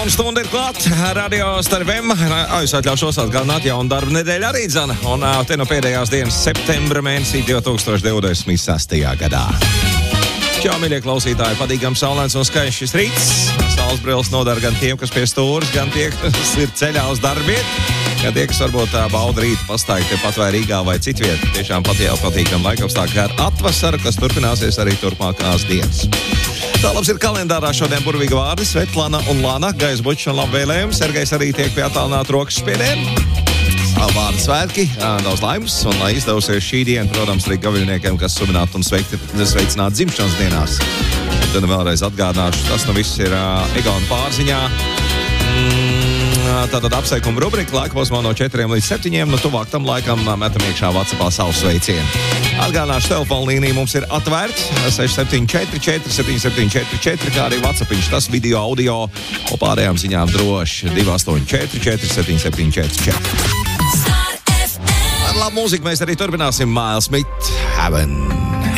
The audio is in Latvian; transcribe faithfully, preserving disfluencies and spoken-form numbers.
jauna stunda ir klāt. Radio Starp M. Es atļaušos atgādināt jaunu darba nedēļu arī dzana. Un te no pēdējās dienas septembra mēnesī divtūkstoš divdesmit sestajā gadā. Čau, mīļie klausītāji, patīkams saulains un skaists šis rīts. Saules brilles nodara gan tiem, kas pie stūras, gan tie, kas ir ceļā uz darbiet. Gan tie, kas varbūt bauda rītu pastaigti tepat vai Rīgā vai citviet. Tiešām patiešām patīkam laikapstākļi ar atvasaru, kas turpināsies arī turpmākās dienas. Tā labs ir kalendārā šodien burvīga vārdi Svetlana un Lana, Gais Bučs un labvēlējums. Sergejs arī tiek pie attālināt rokas spiedienu. Vārdu svētki, daudz laimes un lai izdevusies šī diena, protams, arī gaviļniekiem, kas svināt un sveicināt dzimšanas dienās. Tad vēlreiz atgādināšu, tas nu viss ir uh, Egona pārziņā. Mm, tātad apsveikuma rubrika laikposmā no četriem līdz septiņiem, no tuvāk tam laikam metam iekšā WhatsAppā savu sveicienu. Atgādināšu, telefona līnija mums ir atvērts seši septiņi četri četri septiņi septiņi četri četri, kā arī WhatsAppiņš, tas video, audio, un pārējām ziņām droši divi astoņi četri četri septiņi septiņi četri četri. Ar labu mūziku mēs arī turpināsim Miles Smith, Heaven.